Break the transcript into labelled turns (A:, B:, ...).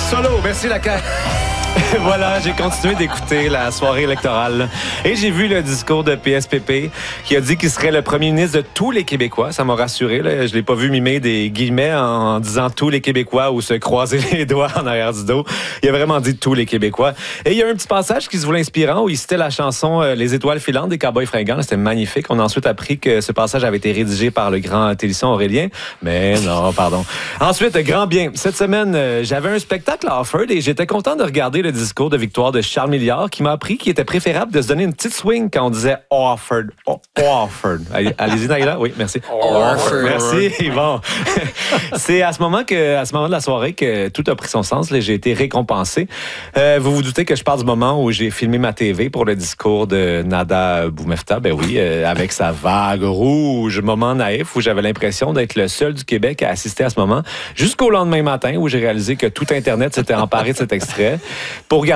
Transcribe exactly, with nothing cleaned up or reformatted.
A: Solo, merci la ca... Voilà, j'ai continué d'écouter la soirée électorale et j'ai vu le discours de P S P P qui a dit qu'il serait le premier ministre de tous les Québécois. Ça m'a rassuré. Là. Je l'ai pas vu mimer des guillemets en disant tous les Québécois ou se croiser les doigts en arrière du dos. Il a vraiment dit tous les Québécois. Et il y a un petit passage qui se voulait inspirant où il citait la chanson euh, Les étoiles filantes des Cowboys fringants. C'était magnifique. On a ensuite appris que ce passage avait été rédigé par le grand Télisson Aurélien. Mais non, pardon. Ensuite, grand bien. Cette semaine, euh, j'avais un spectacle à Offord et j'étais content de regarder le discours de victoire de Charles Milliard qui m'a appris qu'il était préférable de se donner une petite swing quand on disait Offord. Oh, Offord. Allez-y, Naïla. Oui, merci.
B: Offord.
A: Merci. Bon. C'est à ce moment que, à ce moment de la soirée que tout a pris son sens. Là, j'ai été récompensé. Euh, vous vous doutez que je parle du moment où j'ai filmé ma T V pour le discours de Nada Boumefta. Ben oui, euh, avec sa vague rouge. Moment naïf où j'avais l'impression d'être le seul du Québec à assister à ce moment. Jusqu'au lendemain matin où j'ai réalisé que tout Internet s'était emparé de cet extrait. Pour